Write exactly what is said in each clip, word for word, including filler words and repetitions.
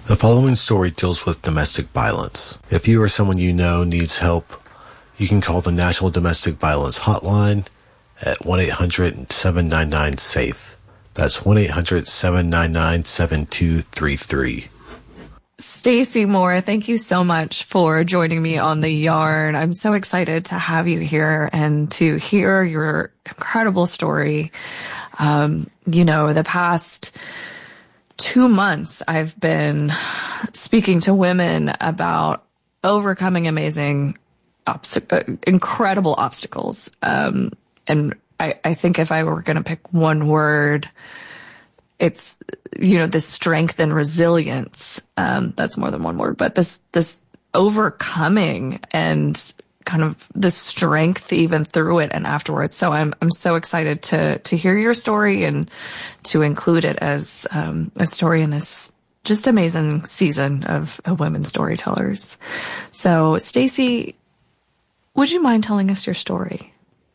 The following story deals with domestic violence. If you or someone you know needs help, you can call the National Domestic Violence Hotline at one eight hundred seven nine nine SAFE. That's one eight hundred seven nine nine seven two three three. Stacy Moore, thank you so much for joining me on The Yarn. I'm so excited to have you here and to hear your incredible story. Um, you know, the past two months, I've been speaking to women about overcoming amazing, obst- uh, incredible obstacles. Um, and I, I think if I were going to pick one word, it's, you know, this strength and resilience. Um, that's more than one word, but this, this overcoming and kind of the strength even through it and afterwards. So I'm, I'm so excited to, to hear your story and to include it as, um, a story in this just amazing season of, of women storytellers. So Stacy, would you mind telling us your story?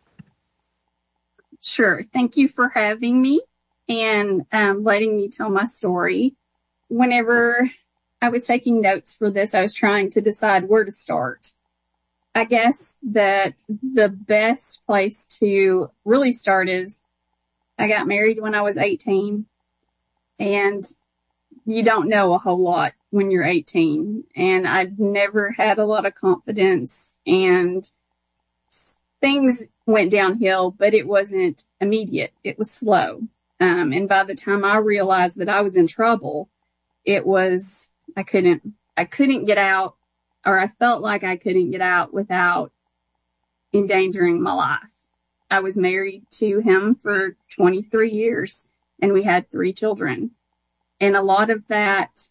Sure. Thank you for having me and, um, letting me tell my story. Whenever I was taking notes for this, I was trying to decide where to start. I guess that the best place to really start is I got married when I was eighteen, and you don't know a whole lot when you're eighteen, and I'd never had a lot of confidence, and things went downhill, but it wasn't immediate. It was slow. Um, and by the time I realized that I was in trouble, it was, I couldn't, I couldn't get out. Or I felt like I couldn't get out without endangering my life. I was married to him for twenty-three years and we had three children. And a lot of that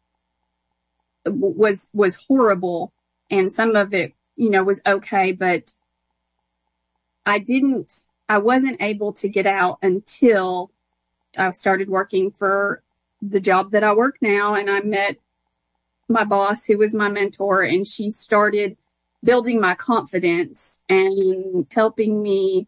was, was horrible. And some of it, you know, was okay, but I didn't, I wasn't able to get out until I started working for the job that I work now. And I met my boss, who was my mentor, and she started building my confidence and helping me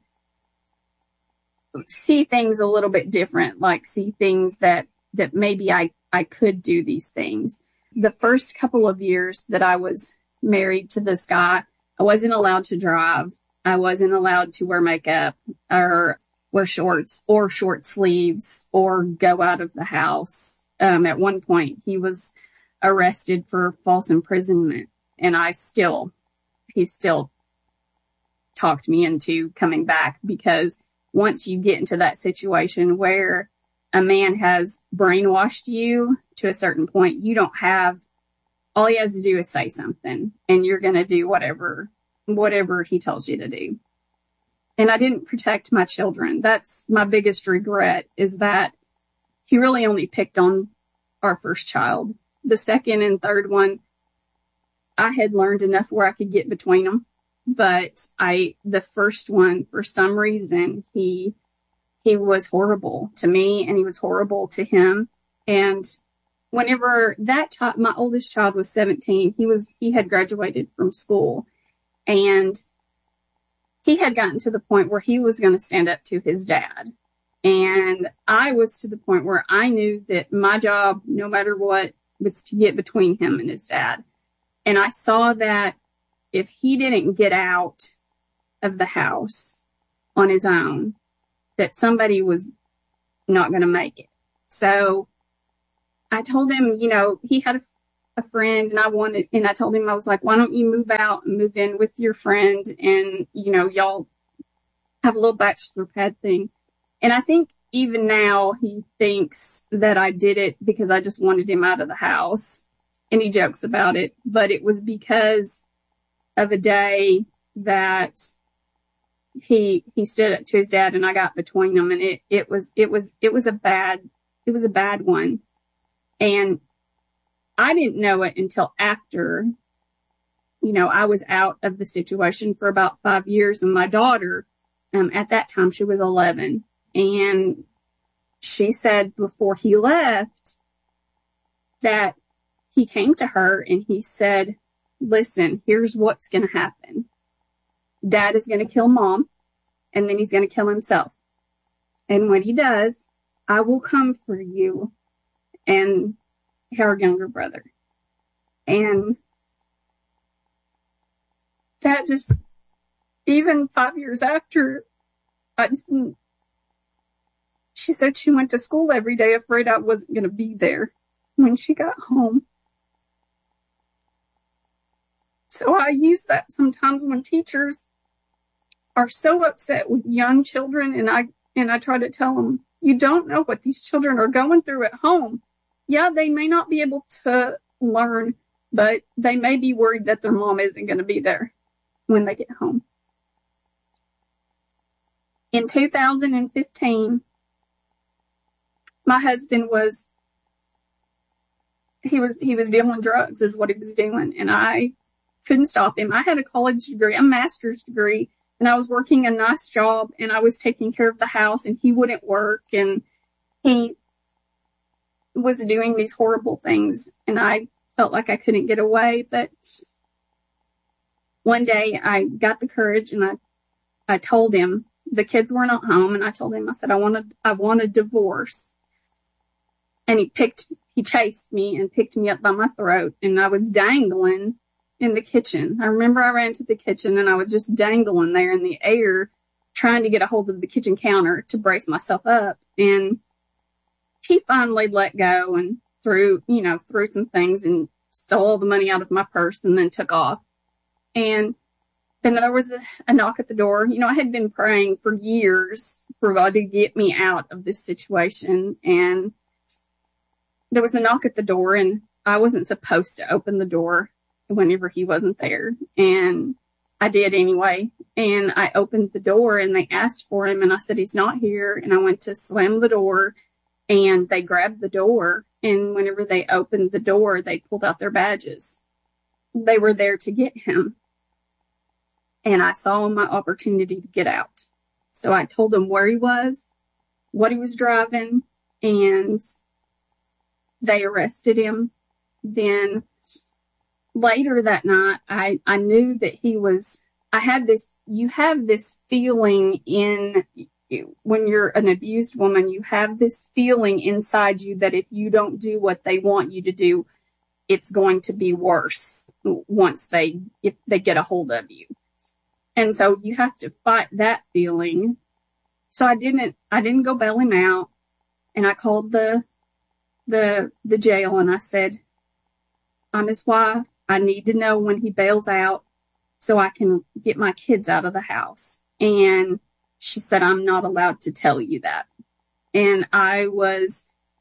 see things a little bit different, like see things that, that maybe I, I could do these things. The first couple of years that I was married to this guy, I wasn't allowed to drive. I wasn't allowed to wear makeup or wear shorts or short sleeves or go out of the house. Um, at one point, he was arrested for false imprisonment. And I still, he still talked me into coming back, because once you get into that situation where a man has brainwashed you to a certain point, you don't have, all he has to do is say something and you're going to do whatever, whatever he tells you to do. And I didn't protect my children. That's my biggest regret, is that he really only picked on our first child. The second and third one, I had learned enough where I could get between them. But I, the first one, for some reason, he, he was horrible to me and he was horrible to him. And whenever that child, my oldest child was seventeen, he was, he had graduated from school, and he had gotten to the point where he was going to stand up to his dad. And I was to the point where I knew that my job, no matter what, was to get between him and his dad. And I saw that if he didn't get out of the house on his own, that somebody was not going to make it. So I told him, you know, he had a, a friend and I wanted, and I told him, I was like, why don't you move out and move in with your friend, and, you know, y'all have a little bachelor pad thing. And I think even now he thinks that I did it because I just wanted him out of the house, and he jokes about it, but it was because of a day that he, he stood up to his dad and I got between them, and it, it was, it was, it was a bad, it was a bad one. And I didn't know it until after, you know, I was out of the situation for about five years and my daughter, um, at that time she was eleven. And she said before he left that he came to her and he said, listen, here's what's going to happen. Dad is going to kill mom, and then he's going to kill himself. And when he does, I will come for you and her younger brother. And that just, even five years after, I just, she said she went to school every day afraid I wasn't going to be there when she got home. So I use that sometimes when teachers are so upset with young children, and I and I try to tell them, you don't know what these children are going through at home. Yeah, they may not be able to learn, but they may be worried that their mom isn't going to be there when they get home. In two thousand fifteen, my husband was, he was, he was dealing drugs is what he was doing. And I couldn't stop him. I had a college degree, a master's degree, and I was working a nice job, and I was taking care of the house, and he wouldn't work, and he was doing these horrible things, and I felt like I couldn't get away. But one day I got the courage, and I, I told him, the kids were not home, and I told him, I said, I want a, I want a divorce. And he picked, he chased me and picked me up by my throat, and I was dangling in the kitchen. I remember I ran to the kitchen, and I was just dangling there in the air, trying to get a hold of the kitchen counter to brace myself up. And he finally let go and threw, you know, threw some things and stole all the money out of my purse and then took off. And then there was a, a knock at the door. You know, I had been praying for years for God to get me out of this situation. And there was a knock at the door, and I wasn't supposed to open the door whenever he wasn't there. And I did anyway. And I opened the door, and they asked for him, and I said, he's not here. And I went to slam the door, and they grabbed the door. And whenever they opened the door, they pulled out their badges. They were there to get him. And I saw my opportunity to get out. So I told them where he was, what he was driving, and they arrested him. Then later that night, I, I knew that he was, I had this, you have this feeling in, when you're an abused woman, you have this feeling inside you that if you don't do what they want you to do, it's going to be worse once they, if they get a hold of you. And so you have to fight that feeling. So I didn't, I didn't go bail him out. And I called the, the, the jail, and I said, I'm his wife. I need to know when he bails out so I can get my kids out of the house. And she said, I'm not allowed to tell you that. And I was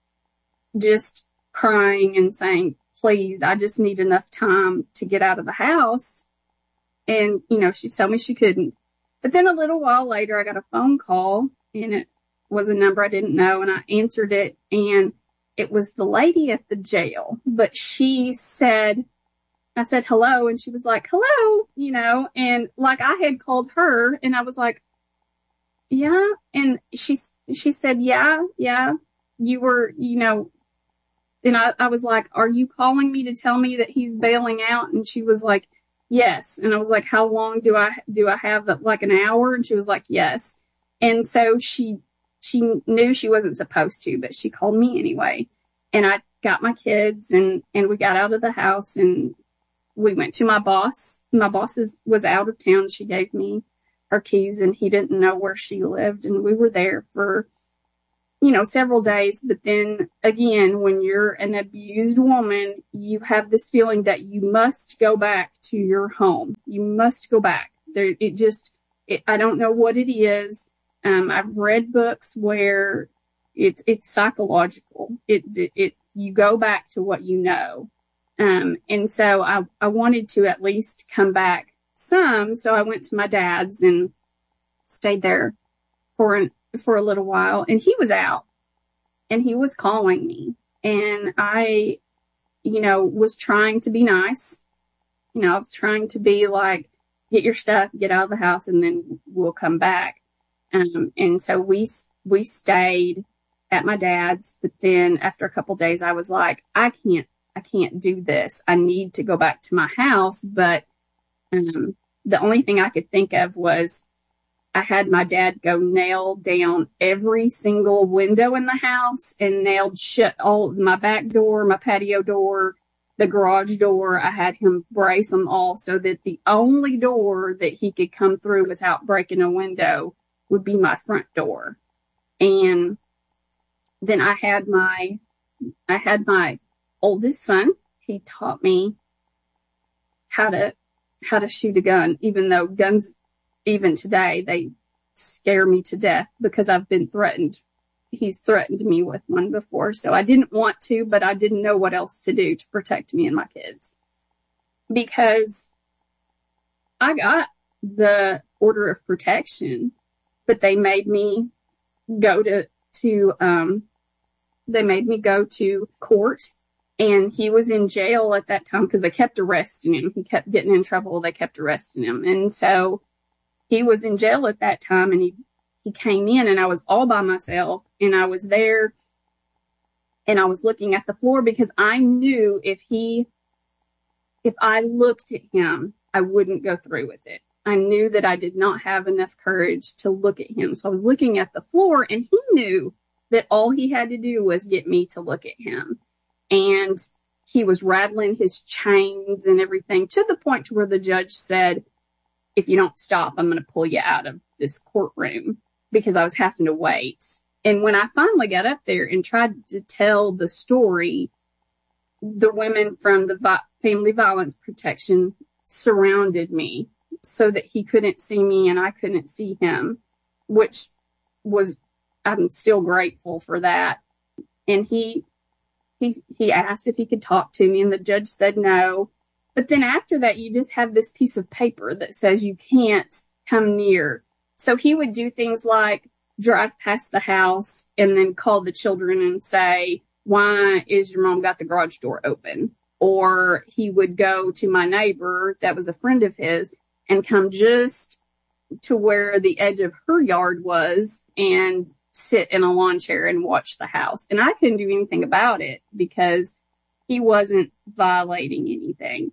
just crying and saying, please, I just need enough time to get out of the house. And, you know, she told me she couldn't. But then a little while later, I got a phone call, and it was a number I didn't know, and I answered it, and it was the lady at the jail. But she said, I said, hello, and she was like, hello, you know, and like I had called her, and I was like, yeah, and she, she said, yeah, yeah, you were, you know, and I, I was like, are you calling me to tell me that he's bailing out? And she was like, yes. And I was like, how long do I, do I have, like an hour? And she was like, yes. And so she, she knew she wasn't supposed to, but she called me anyway. And I got my kids, and, and we got out of the house, and we went to my boss. My boss is, was out of town. She gave me her keys, and he didn't know where she lived. And we were there for, you know, several days. But then again, when you're an abused woman, you have this feeling that you must go back to your home. You must go back there. It just, it, I don't know what it is. Um, I've read books where it's, it's psychological. It, it, it, you go back to what you know. Um, and so I, I wanted to at least come back some. So I went to my dad's and stayed there for an, for a little while, and he was out, and he was calling me, and I, you know, was trying to be nice. You know, I was trying to be like, get your stuff, get out of the house, and then we'll come back. Um, and so we, we stayed at my dad's, but then after a couple of days, I was like, I can't, I can't do this. I need to go back to my house. But, um, the only thing I could think of was, I had my dad go nail down every single window in the house and nailed shut all my back door, my patio door, the garage door. I had him brace them all so that the only door that he could come through without breaking a window would be my front door. And then I had my, I had my oldest son. He taught me how to, how to shoot a gun, even though guns, even today, they scare me to death because I've been threatened. He's threatened me with one before. So I didn't want to, but I didn't know what else to do to protect me and my kids. Because I got the order of protection, but they made me go to, to, um, they made me go to court, and he was in jail at that time because they kept arresting him. He kept getting in trouble. They kept arresting him. And so he was in jail at that time, and he, he came in, and I was all by myself, and I was there, and I was looking at the floor because I knew if he, if I looked at him, I wouldn't go through with it. I knew that I did not have enough courage to look at him. So I was looking at the floor, and he knew that all he had to do was get me to look at him. And he was rattling his chains and everything to the point to where the judge said, if you don't stop, I'm going to pull you out of this courtroom, because I was having to wait. And when I finally got up there and tried to tell the story, the women from the vi- family violence protection surrounded me so that he couldn't see me and I couldn't see him, which was, I'm still grateful for that. And he, he, he asked if he could talk to me, and the judge said no. But then after that, you just have this piece of paper that says you can't come near. So he would do things like drive past the house and then call the children and say, why is your mom got the garage door open? Or he would go to my neighbor that was a friend of his and come just to where the edge of her yard was and sit in a lawn chair and watch the house. And I couldn't do anything about it because he wasn't violating anything.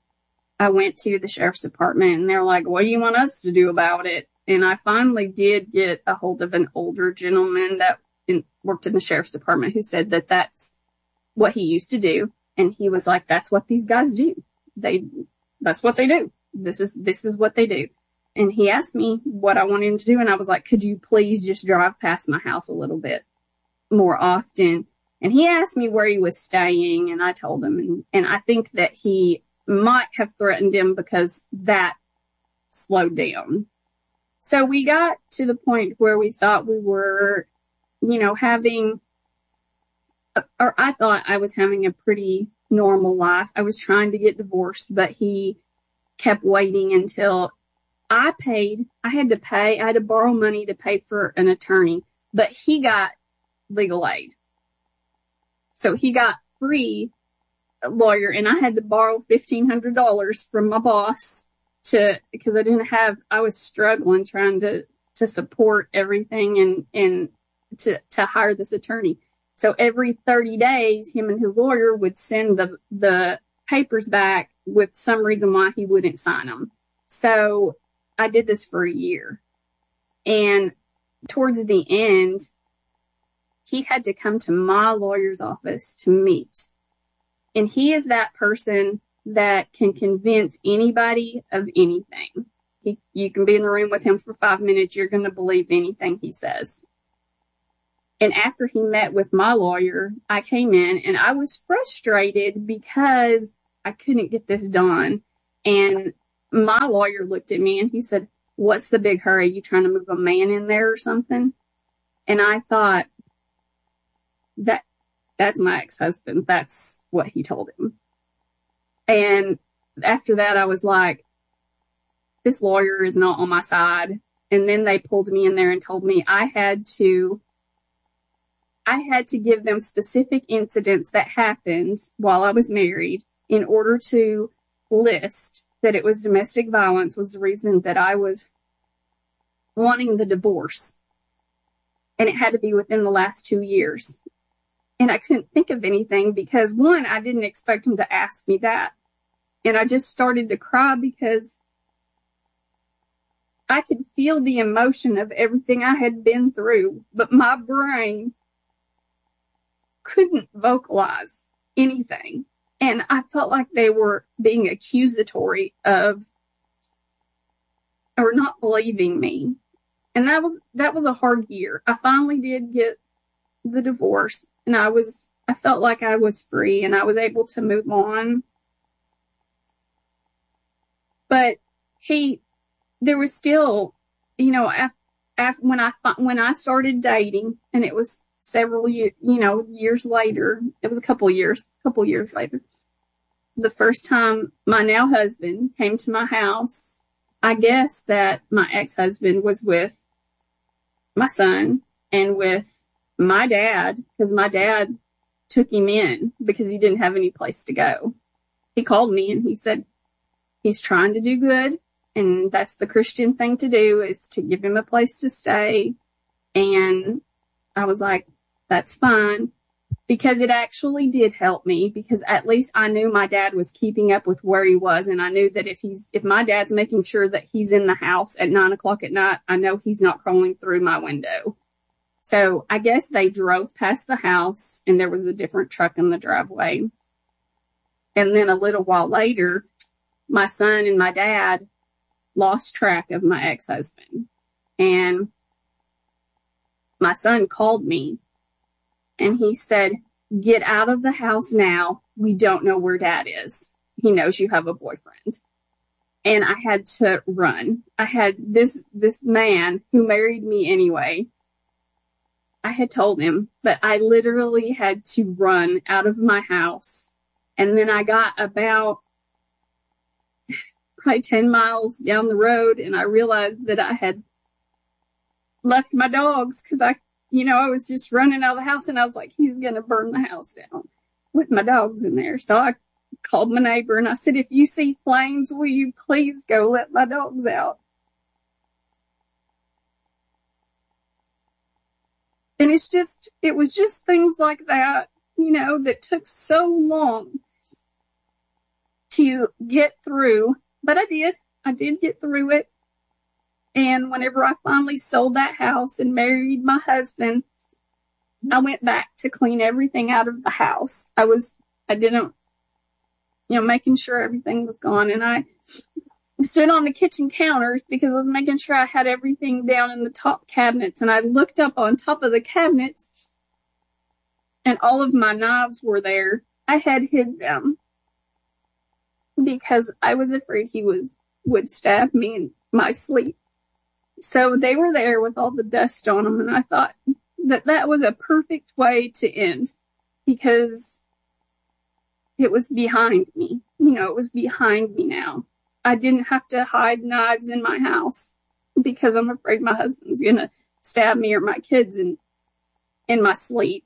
I went to the sheriff's department, and they're like, what do you want us to do about it? And I finally did get a hold of an older gentleman that in, worked in the sheriff's department who said that that's what he used to do. And he was like, that's what these guys do. They, that's what they do. This is, this is what they do. And he asked me what I wanted him to do. And I was like, could you please just drive past my house a little bit more often? And he asked me where he was staying, and I told him. And, and I think that he might have threatened him because that slowed down. So we got to the point where we thought we were, you know, having, or I thought I was having a pretty normal life. I was trying to get divorced, but he kept waiting until I paid. I had to pay. I had to borrow money to pay for an attorney, but he got legal aid. So he got free lawyer, and I had to borrow fifteen hundred dollars from my boss to, because I didn't have, I was struggling trying to, to support everything and, and to, to hire this attorney. So every thirty days, him and his lawyer would send the, the papers back with some reason why he wouldn't sign them. So I did this for a year, and towards the end, he had to come to my lawyer's office to meet. And he is that person that can convince anybody of anything. He, you can be in the room with him for five minutes. You're going to believe anything he says. And after he met with my lawyer, I came in and I was frustrated because I couldn't get this done. And my lawyer looked at me and he said, what's the big hurry? You trying to move a man in there or something? And I thought, that that's my ex-husband. That's what he told him. And after that, I was like, this lawyer is not on my side. And then they pulled me in there and told me I had to, I had to give them specific incidents that happened while I was married in order to list that it was domestic violence was the reason that I was wanting the divorce. And it had to be within the last two years. And I couldn't think of anything because, one, I didn't expect him to ask me that. And I just started to cry because I could feel the emotion of everything I had been through, but my brain couldn't vocalize anything. And I felt like they were being accusatory of, or not believing me. And that was, that was a hard year. I finally did get the divorce, and I was, I felt like I was free and I was able to move on. But he, there was still, you know, after, after when I, when I started dating, and it was several years, you know, years later, it was a couple years, couple years later, the first time my now husband came to my house, I guess that my ex-husband was with my son and with my dad, because my dad took him in because he didn't have any place to go. He called me and he said, he's trying to do good, and that's the Christian thing to do, is to give him a place to stay. And I was like, that's fine, because it actually did help me, because at least I knew my dad was keeping up with where he was. And I knew that if he's, if my dad's making sure that he's in the house at nine o'clock at night, I know he's not crawling through my window. So I guess they drove past the house and there was a different truck in the driveway. And then a little while later, my son and my dad lost track of my ex-husband. And my son called me and he said, get out of the house now. We don't know where dad is. He knows you have a boyfriend. And I had to run. I had this, this man who married me anyway. I had told him, but I literally had to run out of my house. And then I got about probably ten miles down the road and I realized that I had left my dogs, because I, you know, I was just running out of the house and I was like, he's going to burn the house down with my dogs in there. So I called my neighbor and I said, if you see flames, will you please go let my dogs out? And it's just, it was just things like that, you know, that took so long to get through. But I did. I did get through it. And whenever I finally sold that house and married my husband, I went back to clean everything out of the house. I was, I didn't, you know, making sure everything was gone. And I stood on the kitchen counters because I was making sure I had everything down in the top cabinets. And I looked up on top of the cabinets and all of my knives were there. I had hid them because I was afraid he was, would stab me in my sleep. So they were there with all the dust on them. And I thought that that was a perfect way to end, because it was behind me. You know, it was behind me now. I didn't have to hide knives in my house because I'm afraid my husband's going to stab me or my kids in, in my sleep.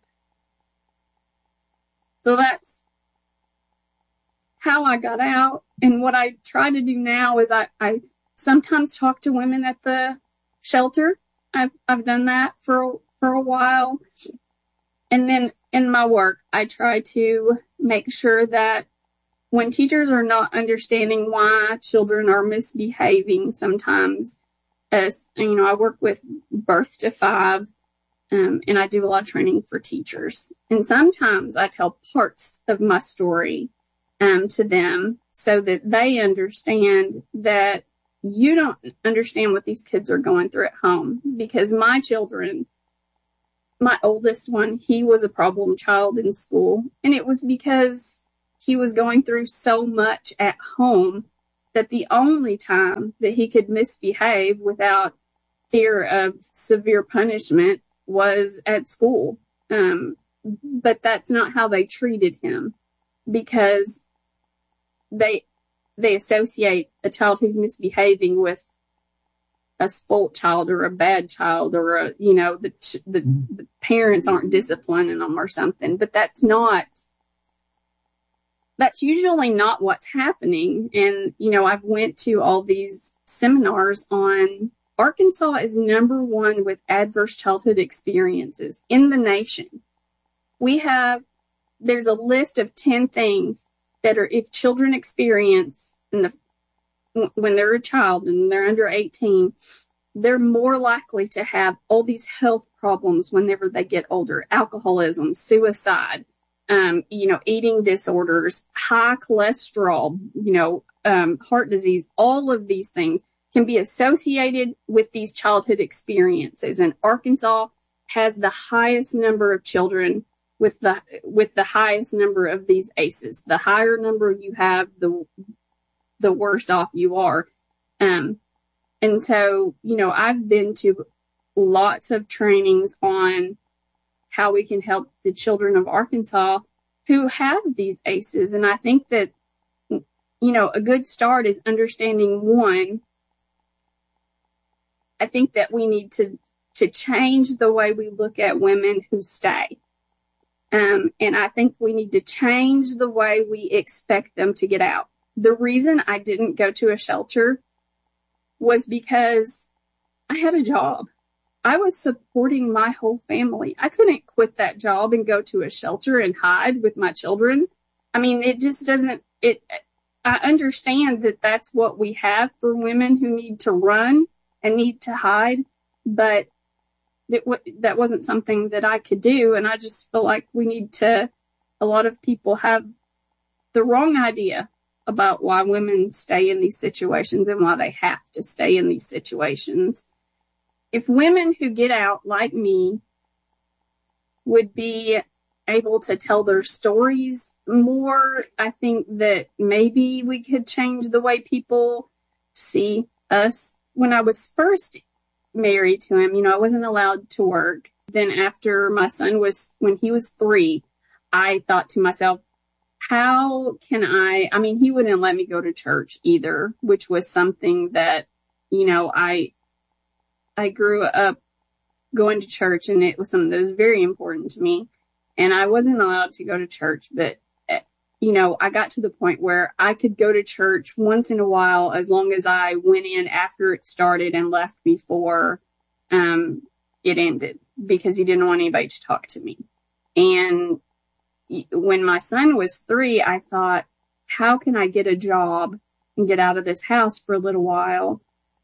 So that's how I got out. And what I try to do now is I, I sometimes talk to women at the shelter. I've, I've done that for, for a while. And then in my work, I try to make sure that when teachers are not understanding why children are misbehaving sometimes, as you know, I work with birth to five, um, and I do a lot of training for teachers. And sometimes I tell parts of my story um, to them so that they understand that you don't understand what these kids are going through at home. Because my children, my oldest one, he was a problem child in school, and it was because he was going through so much at home that the only time that he could misbehave without fear of severe punishment was at school. Um, but that's not how they treated him, because they, they associate a child who's misbehaving with a spoilt child or a bad child, or a, you know, the, the, the parents aren't disciplining them or something. But that's not, that's usually not what's happening. And, you know, I've went to all these seminars on Arkansas is number one with adverse childhood experiences in the nation. We have, there's a list of ten things that are, if children experience in the w- when they're a child and they're under eighteen, they're more likely to have all these health problems whenever they get older. Alcoholism, suicide, um, you know, eating disorders, high cholesterol, you know, um, heart disease, all of these things can be associated with these childhood experiences. And Arkansas has the highest number of children with the with the highest number of these A C Es. The higher number you have, the the worse off you are. Um, and so, you know, I've been to lots of trainings on how we can help the children of Arkansas who have these A C Es. And I think that, you know, a good start is understanding, one, I think that we need to, to change the way we look at women who stay. Um, and I think we need to change the way we expect them to get out. The reason I didn't go to a shelter was because I had a job. I was supporting my whole family. I couldn't quit that job and go to a shelter and hide with my children. I mean, it just doesn't, it, I understand that that's what we have for women who need to run and need to hide, but it, that wasn't something that I could do. And I just feel like we need to, a lot of people have the wrong idea about why women stay in these situations and why they have to stay in these situations. If women who get out like me would be able to tell their stories more, I think that maybe we could change the way people see us. When I was first married to him, you know, I wasn't allowed to work. Then after my son was, when he was three, I thought to myself, how can I, I mean, he wouldn't let me go to church either, which was something that, you know, I, I grew up going to church, and it was something that was very important to me. And I wasn't allowed to go to church, but, you know, I got to the point where I could go to church once in a while as long as I went in after it started and left before um, it ended, because he didn't want anybody to talk to me. And when my son was three, I thought, how can I get a job and get out of this house for a little while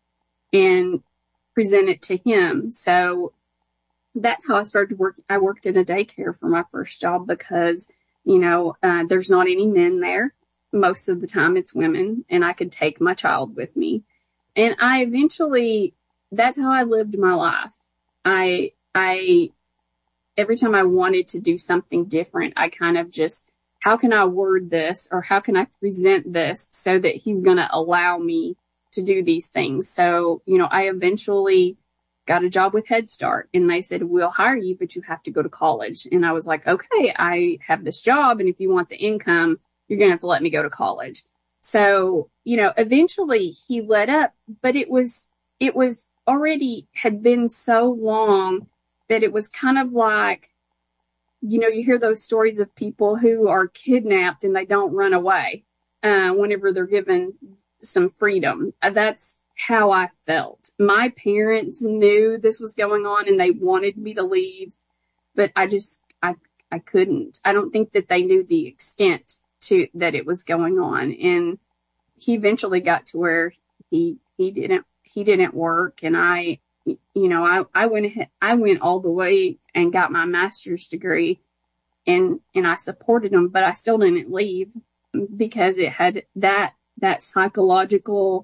and present it to him? So that's how I started working. I worked in a daycare for my first job because, you know, uh, there's not any men there. Most of the time it's women, and I could take my child with me. And I eventually, that's how I lived my life. I, I, every time I wanted to do something different, I kind of just, how can I word this, or how can I present this so that he's going to allow me to do these things? So, you know, I eventually got a job with Head Start, and they said, we'll hire you, but you have to go to college. And I was like, okay, I have this job, and if you want the income, you're going to have to let me go to college. So, you know, eventually he let up, but it was, it was already had been so long that it was kind of like, you know, you hear those stories of people who are kidnapped and they don't run away uh, whenever they're given some freedom. Uh, that's how I felt. My parents knew this was going on and they wanted me to leave, but I just, I, I couldn't. I don't think that they knew the extent to that it was going on. And he eventually got to where he, he didn't, he didn't work. And I, you know, I, I went ahead, I went all the way and got my master's degree, and, and I supported him, but I still didn't leave because it had that, that psychological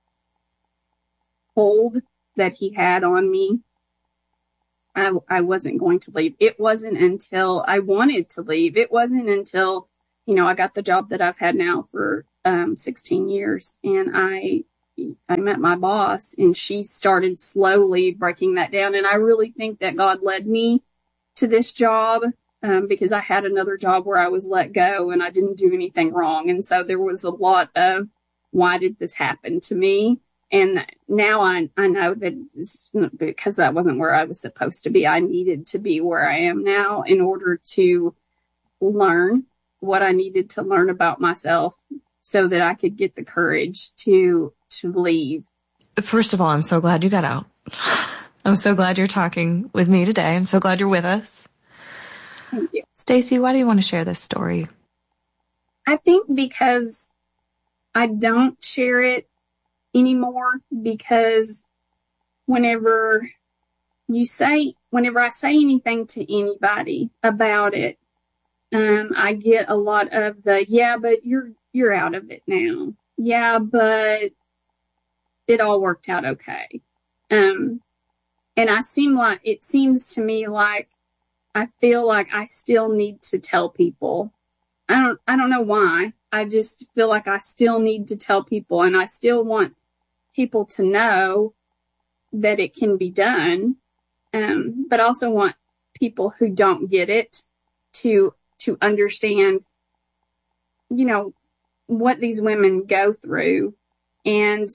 hold that he had on me. I, I wasn't going to leave. It wasn't until I wanted to leave. It wasn't until, you know, I got the job that I've had now for um, sixteen years, and I, I met my boss, and she started slowly breaking that down. And I really think that God led me to this job um, because I had another job where I was let go and I didn't do anything wrong. And so there was a lot of, why did this happen to me? And now I, I know that it's because that wasn't where I was supposed to be. I needed to be where I am now in order to learn what I needed to learn about myself so that I could get the courage to, to leave. First of all, I'm so glad you got out. I'm so glad you're talking with me today. I'm so glad you're with us. Thank you. Stacy, why do you want to share this story? I think because I don't share it anymore, because whenever you say, whenever I say anything to anybody about it, um, I get a lot of the, yeah, but you're, you're out of it now. Yeah, but it all worked out okay. Um, and I seem like, it seems to me like I feel like I still need to tell people. I don't, I don't know why. I just feel like I still need to tell people, and I still want people to know that it can be done. Um, but also want people who don't get it to, to understand, you know, what these women go through. And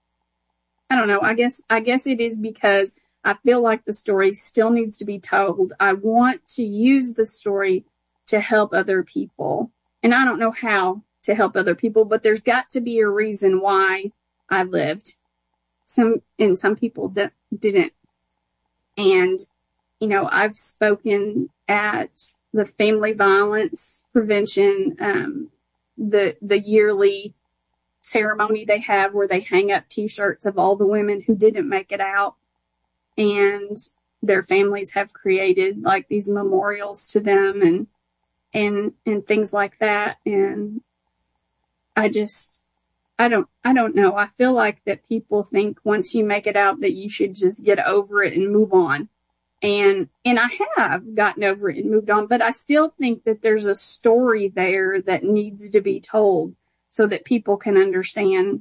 I don't know, I guess, I guess it is because I feel like the story still needs to be told. I want to use the story to help other people. And I don't know how to help other people, but there's got to be a reason why I lived. Some, and some people that didn't. And, you know, I've spoken at the family violence prevention, um, the, the yearly ceremony they have where they hang up t-shirts of all the women who didn't make it out, and their families have created like these memorials to them and, and, and things like that. And I just, I don't, I don't know. I feel like that people think once you make it out that you should just get over it and move on. And, and I have gotten over it and moved on, but I still think that there's a story there that needs to be told so that people can understand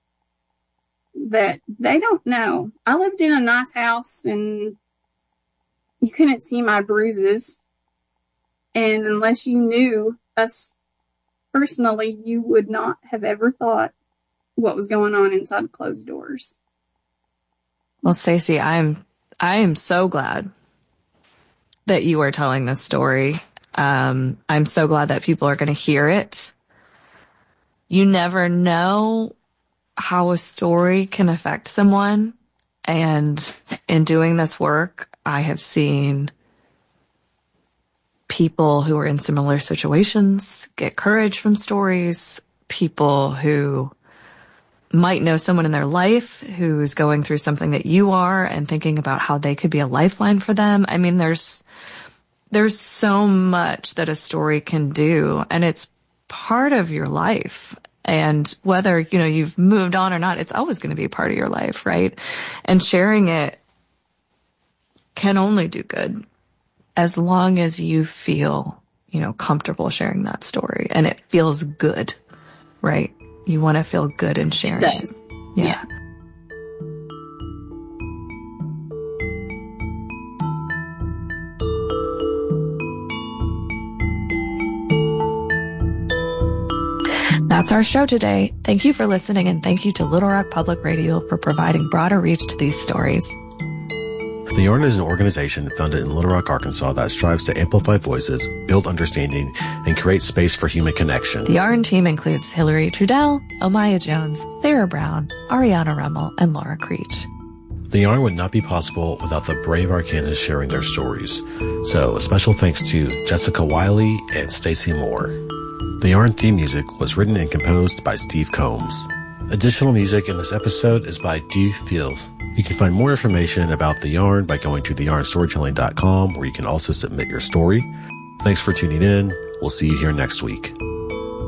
that they don't know. I lived in a nice house and you couldn't see my bruises. And unless you knew us personally, you would not have ever thought what was going on inside closed doors. Well, Stacey, I'm I am so glad that you are telling this story. Um, I'm so glad that people are going to hear it. You never know how a story can affect someone. And in doing this work, I have seen people who are in similar situations get courage from stories, people who might know someone in their life who's going through something that you are and thinking about how they could be a lifeline for them. I mean, there's, there's so much that a story can do, and it's part of your life. And whether, you know, you've moved on or not, it's always going to be a part of your life, right? And sharing it can only do good as long as you feel, you know, comfortable sharing that story and it feels good, right? You want to feel good in sharing it. Does. Yeah. yeah. That's our show today. Thank you for listening, and thank you to Little Rock Public Radio for providing broader reach to these stories. The Yarn is an organization founded in Little Rock, Arkansas that strives to amplify voices, build understanding, and create space for human connection. The Yarn team includes Hillary Trudell, Omaya Jones, Sarah Brown, Ariana Rummel, and Laura Creech. The Yarn would not be possible without the brave Arkansans sharing their stories. So a special thanks to Jessica Wiley and Stacey Moore. The Yarn theme music was written and composed by Steve Combs. Additional music in this episode is by Du Fields. You can find more information about The Yarn by going to the yarn storytelling dot com, where you can also submit your story. Thanks for tuning in. We'll see you here next week.